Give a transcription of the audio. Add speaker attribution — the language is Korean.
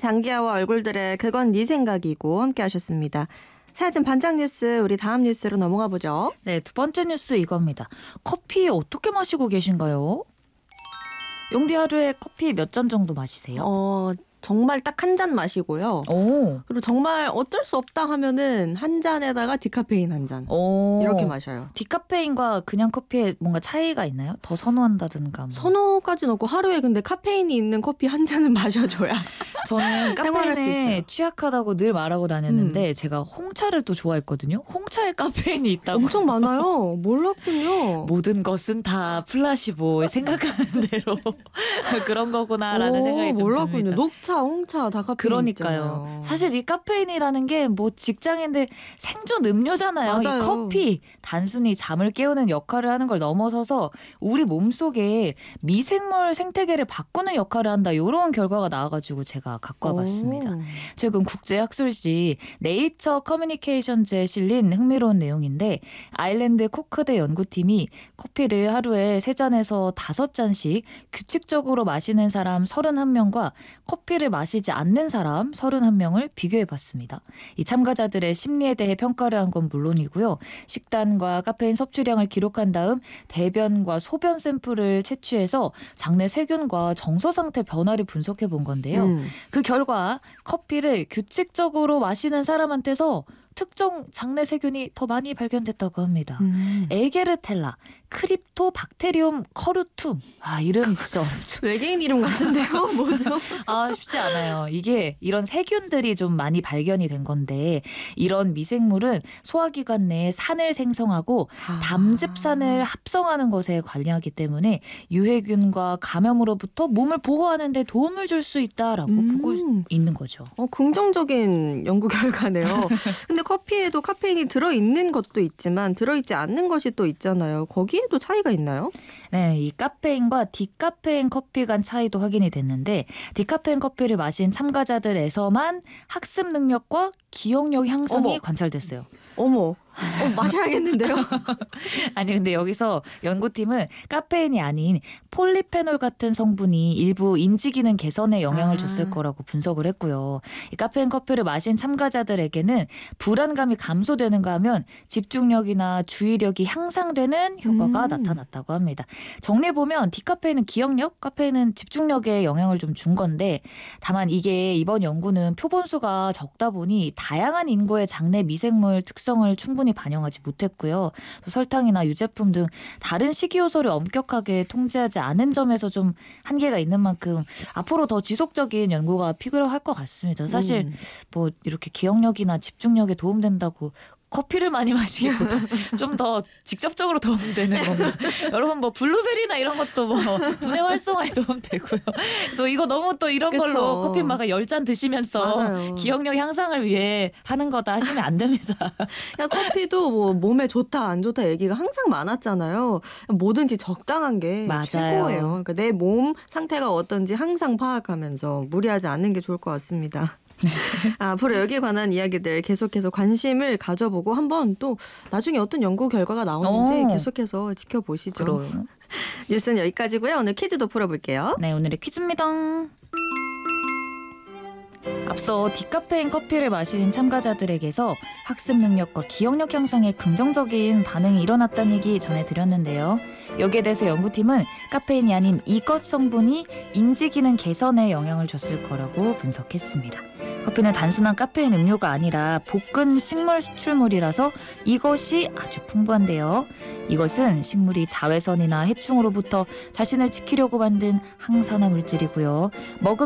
Speaker 1: 장기하와 얼굴들의 그건 네 생각이고 함께 하셨습니다. 사진 반장 뉴스, 우리 다음 뉴스로 넘어가 보죠.
Speaker 2: 네, 두 번째 뉴스 이겁니다. 커피 어떻게 마시고 계신가요? 용디 하루에 커피 몇 잔 정도 마시세요?
Speaker 1: 정말 딱 한 잔 마시고요.
Speaker 2: 오.
Speaker 1: 그리고 정말 어쩔 수 없다 하면은 한 잔에다가 디카페인 한 잔.
Speaker 2: 오.
Speaker 1: 이렇게 마셔요.
Speaker 2: 디카페인과 그냥 커피에 뭔가 차이가 있나요? 더 선호한다든가 뭐.
Speaker 1: 선호까지는 없고 하루에 근데 카페인이 있는 커피 한 잔은 마셔줘야.
Speaker 2: 저는
Speaker 1: 생활할 수 있어요.
Speaker 2: 카페인에 취약하다고 늘 말하고 다녔는데 제가 홍차를 또 좋아했거든요. 홍차에 카페인이 있다고.
Speaker 1: 엄청 많아요. 몰랐군요.
Speaker 2: 모든 것은 다 플라시보 생각하는 대로 그런 거구나라는 생각이 좀
Speaker 1: 몰랐군요.
Speaker 2: 듭니다.
Speaker 1: 녹차, 홍차 다 카페인
Speaker 2: 그러니까요.
Speaker 1: 있잖아요.
Speaker 2: 사실 이 카페인이라는 게 뭐 직장인들 생존 음료잖아요.
Speaker 1: 맞아요.
Speaker 2: 이 커피 단순히 잠을 깨우는 역할을 하는 걸 넘어서서 우리 몸속에 미생물 생태계를 바꾸는 역할을 한다. 이런 결과가 나와가지고 제가 갖고 와봤습니다. 최근 국제학술지 네이처 커뮤니케이션즈에 실린 흥미로운 내용인데 아일랜드 코크대 연구팀이 커피를 하루에 3잔에서 5잔씩 규칙적으로 마시는 사람 31명과 커피를 마시지 않는 사람 31명을 비교해봤습니다. 이 참가자들의 심리에 대해 평가를 한 건 물론이고요. 식단과 카페인 섭취량을 기록한 다음 대변과 소변 샘플을 채취해서 장내 세균과 정서 상태 변화를 분석해 본 건데요. 그 결과 커피를 규칙적으로 마시는 사람한테서 특정 장내 세균이 더 많이 발견됐다고 합니다. 에게르텔라, 크립토박테리움 커루툼. 이름 진짜 어렵죠.
Speaker 1: 외계인 이름 같은데요? 뭐죠?
Speaker 2: 쉽지 않아요. 이게 이런 세균들이 좀 많이 발견이 된 건데 이런 미생물은 소화기관 내에 산을 생성하고 담즙산을 합성하는 것에 관여하기 때문에 유해균과 감염으로부터 몸을 보호하는 데 도움을 줄 수 있다라고 보고 있는 거죠.
Speaker 1: 긍정적인 연구 결과네요. 근데 커피에도 카페인이 들어있는 것도 있지만 들어있지 않는 것이 또 있잖아요. 거기에도 차이가 있나요?
Speaker 2: 네, 이 카페인과 디카페인 커피 간 차이도 확인이 됐는데 디카페인 커피를 마신 참가자들에서만 학습 능력과 기억력 향상이 관찰됐어요.
Speaker 1: 마셔야겠는데요?
Speaker 2: 아니 근데 여기서 연구팀은 카페인이 아닌 폴리페놀 같은 성분이 일부 인지 기능 개선에 영향을 줬을 거라고 분석을 했고요. 이 카페인 커피를 마신 참가자들에게는 불안감이 감소되는가 하면 집중력이나 주의력이 향상되는 효과가 나타났다고 합니다. 정리해보면 디카페인은 기억력, 카페인은 집중력에 영향을 좀 준 건데 다만 이게 이번 연구는 표본수가 적다 보니 다양한 인구의 장내 미생물 특성을 충분히 반영하지 못했고요. 또 설탕이나 유제품 등 다른 식이요소를 엄격하게 통제하지 않은 점에서 좀 한계가 있는 만큼 앞으로 더 지속적인 연구가 필요할 것 같습니다. 사실 뭐 이렇게 기억력이나 집중력에 도움된다고 커피를 많이 마시기보다 좀 더 직접적으로 도움되는 겁니다. 여러분 뭐 블루베리나 이런 것도 뭐 두뇌 활성화에 도움되고요. 또 이거 너무 또 이런
Speaker 1: 그쵸.
Speaker 2: 걸로 커피 막 10잔 드시면서
Speaker 1: 맞아요.
Speaker 2: 기억력 향상을 위해 하는 거다 하시면 안 됩니다.
Speaker 1: 커피도 뭐 몸에 좋다 안 좋다 얘기가 항상 많았잖아요. 뭐든지 적당한 게
Speaker 2: 맞아요.
Speaker 1: 최고예요. 그러니까 내 몸 상태가 어떤지 항상 파악하면서 무리하지 않는 게 좋을 것 같습니다. 앞으로 여기에 관한 이야기들 계속해서 관심을 가져보고 한번 또 나중에 어떤 연구 결과가 나오는지 계속해서 지켜보시죠.
Speaker 2: 그럼.
Speaker 1: 뉴스는 여기까지고요. 오늘 퀴즈도 풀어볼게요.
Speaker 2: 네, 오늘의 퀴즈입니다. 앞서 디카페인 커피를 마신 참가자들에게서 학습 능력과 기억력 향상에 긍정적인 반응이 일어났다는 얘기 전해드렸는데요. 여기에 대해서 연구팀은 카페인이 아닌 이것 성분이 인지 기능 개선에 영향을 줬을 거라고 분석했습니다. 커피는 단순한 카페인 음료가 아니라 볶은 식물 수출물이라서 이것이 아주 풍부한데요. 이것은 식물이 자외선이나 해충으로부터 자신을 지키려고 만든 항산화 물질이고요.